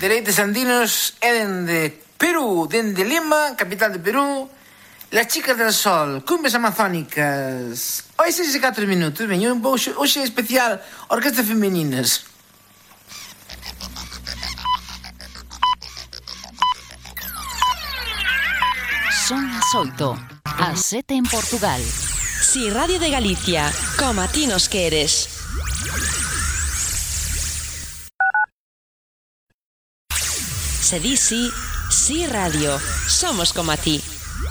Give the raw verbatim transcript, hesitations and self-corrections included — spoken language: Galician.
dereites andinos é dende Perú, dende Lima, capital de Perú, Las Chicas del Sol, cumbias amazónicas. Hoy seis e catro minutos, veño, hoxe é especial orquestas femeninas. Son as oito, as sete en Portugal. Si Radio de Galicia, como a ti nos queres. Se di si, Si Radio, somos como a ti.